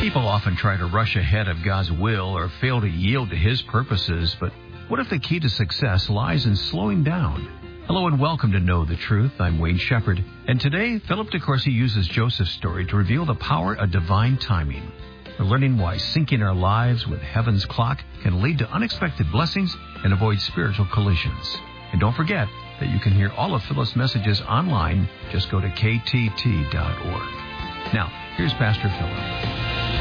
People often try to rush ahead of God's will or fail to yield to His purposes, but what if the key to success lies in slowing down? Hello and welcome to Know the Truth. I'm Wayne Shepherd, and today Philip DeCourcy uses Joseph's story to reveal the power of divine timing. We're learning why syncing our lives with heaven's clock can lead to unexpected blessings and avoid spiritual collisions. And don't forget that you can hear all of Philip's messages online. Just go to ktt.org. Now, here's Pastor Philip.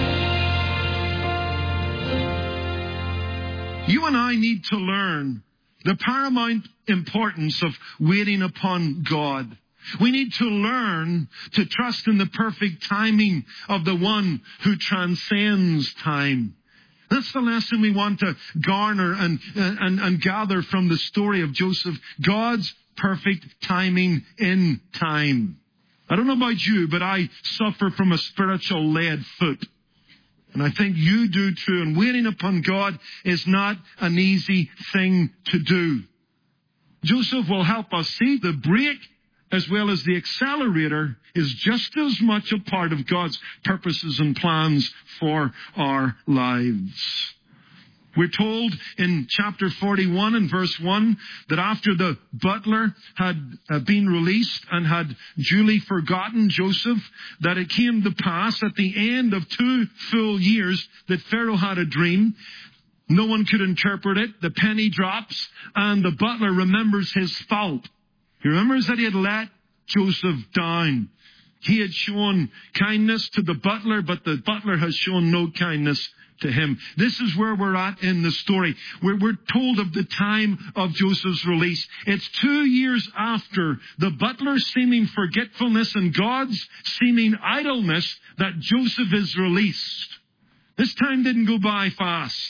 You and I need to learn the paramount importance of waiting upon God. We need to learn to trust in the perfect timing of the one who transcends time. That's the lesson we want to garner and gather from the story of Joseph. God's perfect timing in time. I don't know about you, but I suffer from a spiritual lead foot. And I think you do too. And waiting upon God is not an easy thing to do. Joseph will help us see the brake as well as the accelerator is just as much a part of God's purposes and plans for our lives. We're told in chapter 41 and verse 1 that after the butler had been released and had duly forgotten Joseph, that it came to pass at the end of 2 full years that Pharaoh had a dream. No one could interpret it. The penny drops and the butler remembers his fault. He remembers that he had let Joseph down. He had shown kindness to the butler, but the butler has shown no kindness to him. This is where we're at in the story. We're told of the time of Joseph's release. It's 2 years after the butler's seeming forgetfulness and God's seeming idleness that Joseph is released. This time didn't go by fast.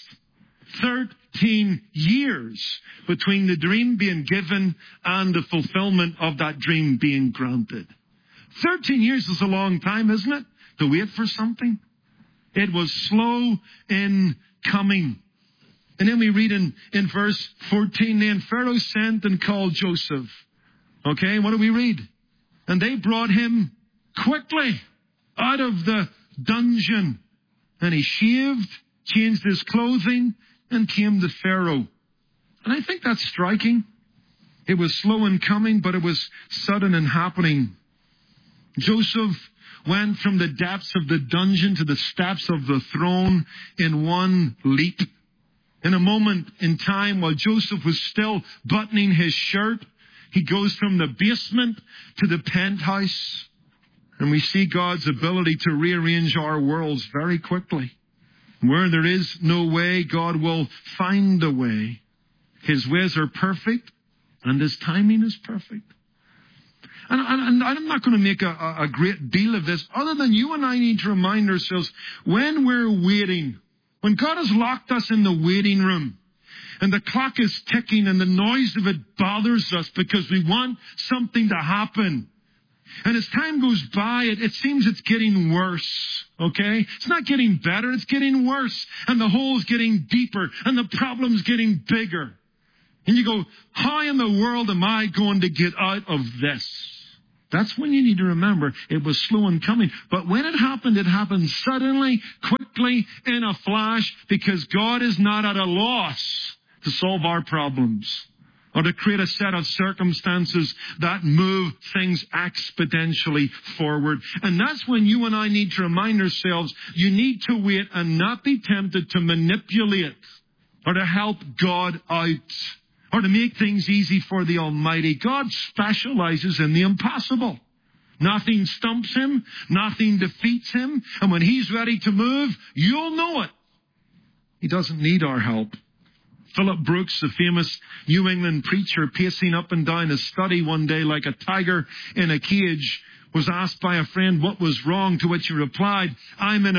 13 years between the dream being given and the fulfillment of that dream being granted. 13 years is a long time, isn't it? To wait for something. It was slow in coming. And then we read in verse 14, then Pharaoh sent and called Joseph. Okay, what do we read? And they brought him quickly out of the dungeon. And he shaved, changed his clothing, and came to Pharaoh. And I think that's striking. It was slow in coming, but it was sudden in happening. Joseph went from the depths of the dungeon to the steps of the throne in one leap. In a moment in time, while Joseph was still buttoning his shirt, he goes from the basement to the penthouse. And we see God's ability to rearrange our worlds very quickly. Where there is no way, God will find a way. His ways are perfect, and His timing is perfect. And I'm not going to make a great deal of this, other than you and I need to remind ourselves, when we're waiting, when God has locked us in the waiting room, and the clock is ticking, and the noise of it bothers us because we want something to happen. And as time goes by, it seems it's getting worse, okay? It's not getting better, it's getting worse. And the hole's getting deeper, and the problem's getting bigger. And you go, how in the world am I going to get out of this? That's when you need to remember it was slow in coming. But when it happened suddenly, quickly, in a flash, because God is not at a loss to solve our problems or to create a set of circumstances that move things exponentially forward. And that's when you and I need to remind ourselves, you need to wait and not be tempted to manipulate or to help God out, or to make things easy for the Almighty. God specializes in the impossible. Nothing stumps Him. Nothing defeats Him. And when He's ready to move, you'll know it. He doesn't need our help. Philip Brooks, the famous New England preacher, pacing up and down his study one day like a tiger in a cage, was asked by a friend what was wrong, to which he replied, I'm in a